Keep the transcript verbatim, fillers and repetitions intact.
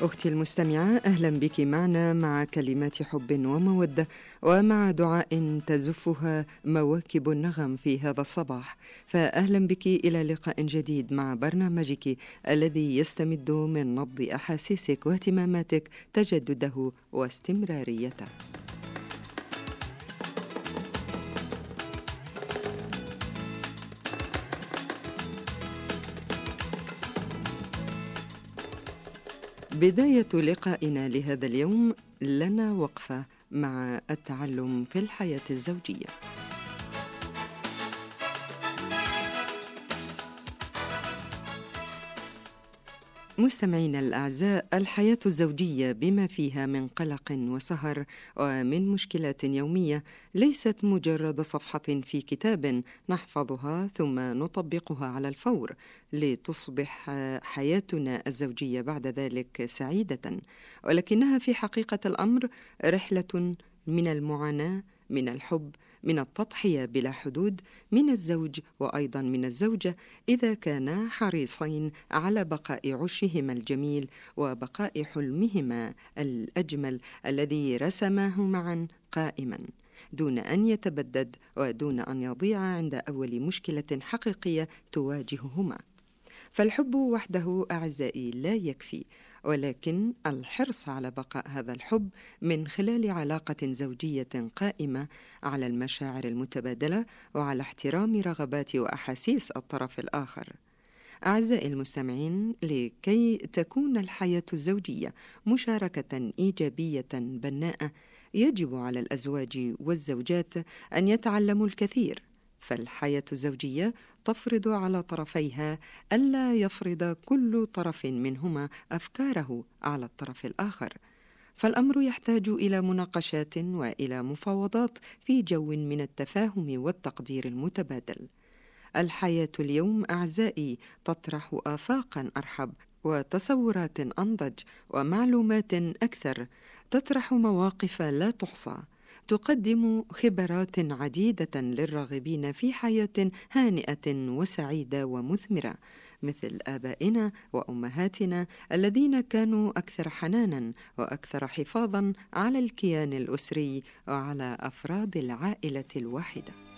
أختي المستمعة، أهلا بك معنا مع كلمات حب ومودة، ومع دعاء تزفها مواكب النغم في هذا الصباح. فأهلا بك إلى لقاء جديد مع برنامجك الذي يستمد من نبض أحاسيسك واهتماماتك تجدده واستمراريته. بداية لقائنا لهذا اليوم لنا وقفة مع التعلم في الحياة الزوجية. مستمعينا الأعزاء، الحياة الزوجية بما فيها من قلق وسهر ومن مشكلات يومية ليست مجرد صفحة في كتاب نحفظها ثم نطبقها على الفور لتصبح حياتنا الزوجية بعد ذلك سعيدة، ولكنها في حقيقة الأمر رحلة من المعاناة، من الحب، من التضحية بلا حدود، من الزوج وأيضا من الزوجة إذا كانا حريصين على بقاء عشهما الجميل وبقاء حلمهما الأجمل الذي رسماه معا قائما دون أن يتبدد ودون أن يضيع عند أول مشكلة حقيقية تواجههما. فالحب وحده أعزائي لا يكفي، ولكن الحرص على بقاء هذا الحب من خلال علاقة زوجية قائمة على المشاعر المتبادلة وعلى احترام رغبات وأحاسيس الطرف الآخر. أعزائي المستمعين، لكي تكون الحياة الزوجية مشاركة إيجابية بناءة يجب على الأزواج والزوجات أن يتعلموا الكثير، فالحياة الزوجية تفرض على طرفيها ألا يفرض كل طرف منهما أفكاره على الطرف الآخر، فالأمر يحتاج إلى مناقشات وإلى مفاوضات في جو من التفاهم والتقدير المتبادل. الحياة اليوم أعزائي تطرح آفاقا أرحب وتصورات أنضج ومعلومات أكثر، تطرح مواقف لا تحصى، تقدم خبرات عديدة للراغبين في حياة هانئة وسعيدة ومثمرة، مثل آبائنا وأمهاتنا الذين كانوا أكثر حنانا وأكثر حفاظا على الكيان الأسري وعلى أفراد العائلة الواحدة.